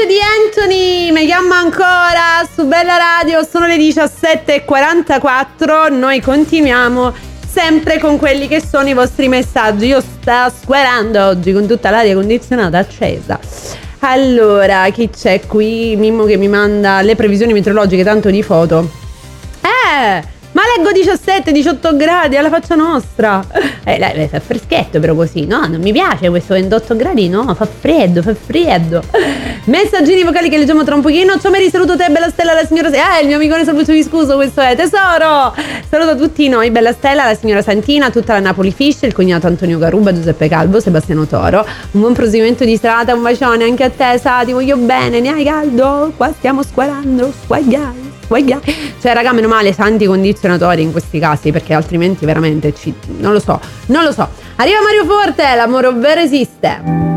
voce di Anthony, mi chiama ancora su Bella Radio, sono le 17:44, noi continuiamo sempre con quelli che sono i vostri messaggi. Io sto squarando oggi con tutta l'aria condizionata accesa. Allora, chi c'è qui? Mimmo che mi manda le previsioni meteorologiche, tanto di foto. Ma leggo 17-18 gradi alla faccia nostra. Fa freschetto però così, no? Non mi piace questo 28 gradi, no? Fa freddo. Messaggini vocali che leggiamo tra un pochino. Ciao Mary, saluto te, Bella Stella, la signora... il mio amicone Salvuccio Viscuso, questo è tesoro. Saluto tutti noi, Bella Stella, la signora Santina, tutta la Napoli Fish, il cognato Antonio Garuba, Giuseppe Calvo, Sebastiano Toro. Un buon proseguimento di strada, un bacione anche a te, Sa, ti voglio bene, ne hai caldo? Qua stiamo squarando, squagliai. Cioè raga, meno male santi condizionatori in questi casi, perché altrimenti veramente non lo so. Arriva Mario Forte, l'amore vero esiste.